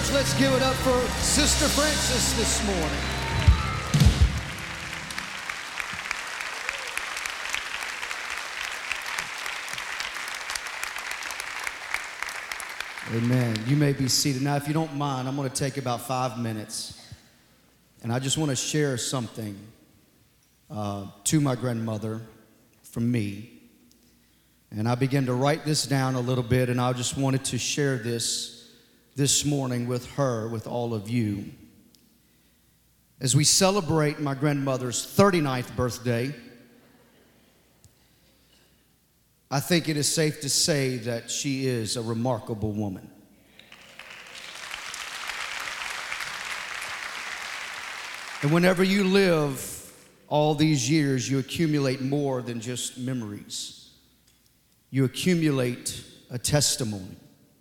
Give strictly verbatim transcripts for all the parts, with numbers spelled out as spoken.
Church, let's give it up for Sister Frances this morning. Amen. You may be seated. Now, if you don't mind, I'm going to take about five minutes. And I just want to share something uh, to my grandmother from me. And I began to write this down a little bit, and I just wanted to share this this morning with her, with all of you. As we celebrate my grandmother's thirty-ninth birthday, I think it is safe to say that she is a remarkable woman. And whenever you live all these years, you accumulate more than just memories. You accumulate a testimony.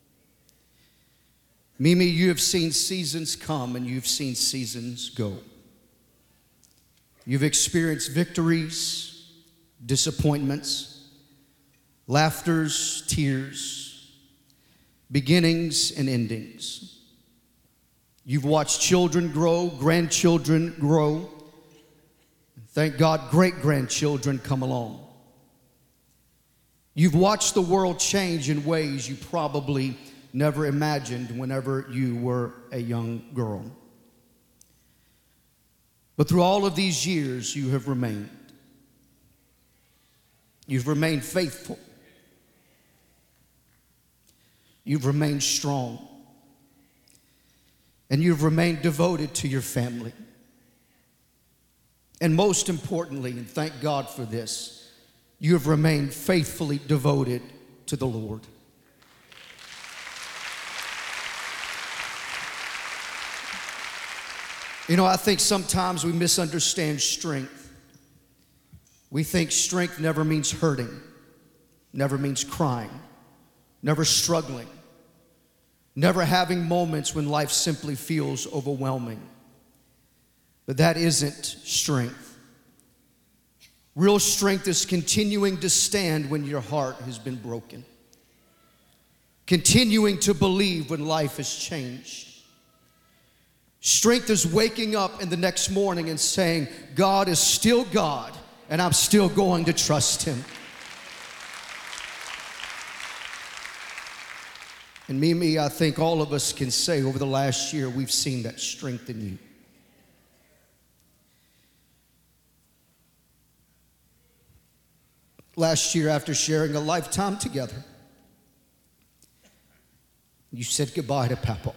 Mimi, you have seen seasons come and you've seen seasons go. You've experienced victories, disappointments, laughters, tears, beginnings and endings. You've watched children grow, grandchildren grow. Thank God, great-grandchildren come along. You've watched the world change in ways you probably never imagined whenever you were a young girl. But through all of these years, you have remained. You've remained faithful. You've remained strong. And you've remained devoted to your family. And most importantly, and thank God for this, you have remained faithfully devoted to the Lord. You know, I think sometimes we misunderstand strength. We think strength never means hurting, never means crying, never struggling, never having moments when life simply feels overwhelming. But that isn't strength. Real strength is continuing to stand when your heart has been broken. Continuing to believe when life has changed. Strength is waking up in the next morning and saying, God is still God, and I'm still going to trust Him. And Mimi, I think all of us can say over the last year, we've seen that strength in you. Last year, after sharing a lifetime together, you said goodbye to Papa.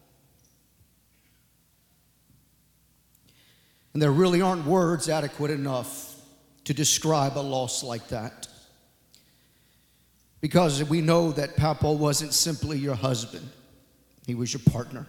And there really aren't words adequate enough to describe a loss like that. Because we know that Papa wasn't simply your husband. He was your partner.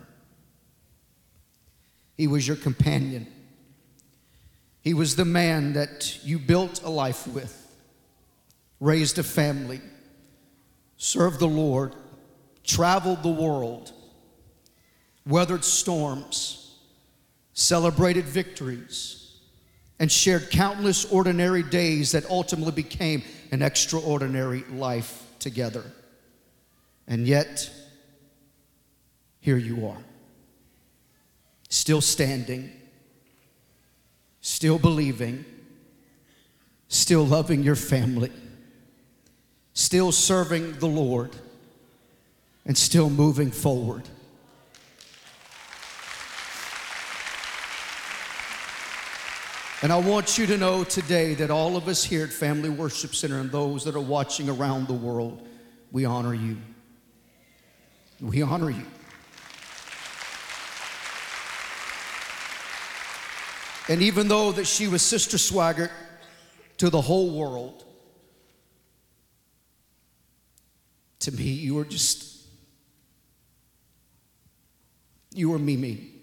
He was your companion. He was the man that you built a life with. Raised a family, served the Lord, traveled the world, weathered storms, celebrated victories, and shared countless ordinary days that ultimately became an extraordinary life together. And yet, here you are, still standing, still believing, still loving your family, still serving the Lord, and still moving forward. And I want you to know today that all of us here at Family Worship Center and those that are watching around the world, we honor you. We honor you. And even though that she was Sister Swaggart to the whole world, to me, you were just, you were Mimi.